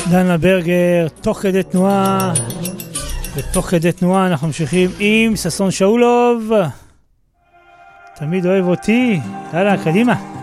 דנה ברגר, תוך כדי תנועה, ותוך כדי תנועה אנחנו ממשיכים עם ששון שאולוב, תמיד אוהב אותי, יאללה, קדימה.